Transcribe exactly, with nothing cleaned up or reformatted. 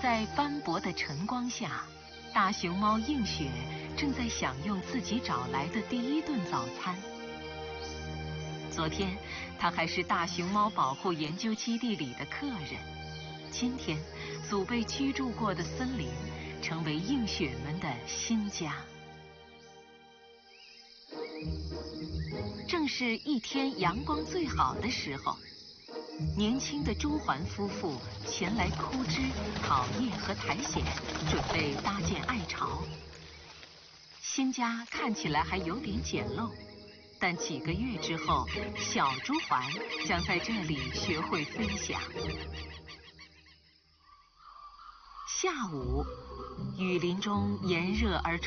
在斑驳的晨光下，大熊猫映雪正在享用自己找来的第一顿早餐。昨天，它还是大熊猫保护研究基地里的客人。今天，祖辈居住过的森林成为映雪们的新家。正是一天阳光最好的时候，年轻的朱环夫妇前来枯枝、草叶和苔藓，准备搭建爱巢。新家看起来还有点简陋，但几个月之后，小朱环将在这里学会飞翔。下午，雨林中炎热而